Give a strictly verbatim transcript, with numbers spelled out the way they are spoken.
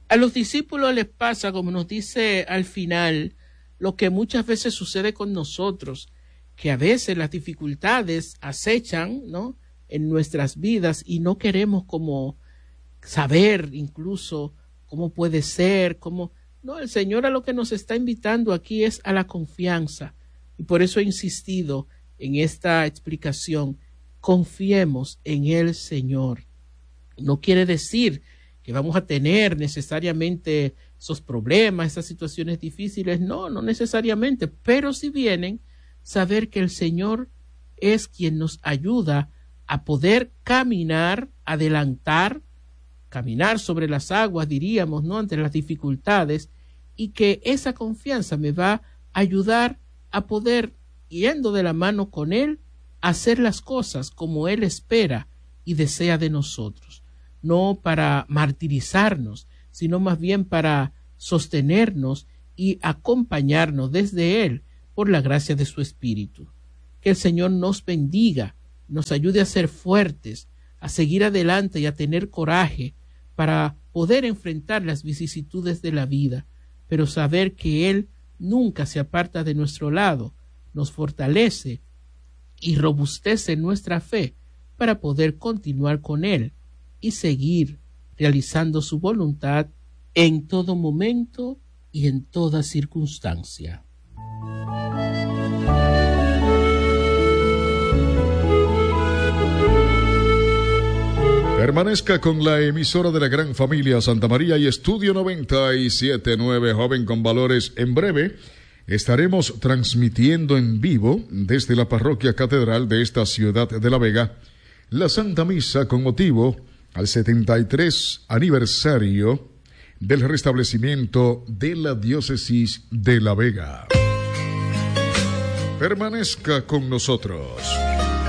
A los discípulos les pasa, como nos dice al final, lo que muchas veces sucede con nosotros, que a veces las dificultades acechan, ¿no?, en nuestras vidas y no queremos como saber incluso cómo puede ser, cómo... No, el Señor a lo que nos está invitando aquí es a la confianza. Y por eso he insistido en esta explicación. Confiemos en el Señor. No quiere decir que vamos a tener necesariamente esos problemas, esas situaciones difíciles. No, no necesariamente. Pero si vienen, saber que el Señor es quien nos ayuda a poder caminar, adelantar, caminar sobre las aguas, diríamos, ¿no?, ante las dificultades, y que esa confianza me va a ayudar a poder, yendo de la mano con Él, hacer las cosas como Él espera y desea de nosotros. No para martirizarnos, sino más bien para sostenernos y acompañarnos desde Él por la gracia de su Espíritu. Que el Señor nos bendiga, nos ayude a ser fuertes, a seguir adelante y a tener coraje para poder enfrentar las vicisitudes de la vida, pero saber que Él nunca se aparta de nuestro lado, nos fortalece y robustece nuestra fe para poder continuar con Él y seguir realizando su voluntad en todo momento y en toda circunstancia. Permanezca con la emisora de la gran familia Santa María y Estudio noventa y siete punto nueve, Joven con Valores. En breve estaremos transmitiendo en vivo desde la parroquia catedral de esta ciudad de La Vega la Santa Misa con motivo al setenta y tres aniversario del restablecimiento de la diócesis de La Vega. Permanezca con nosotros.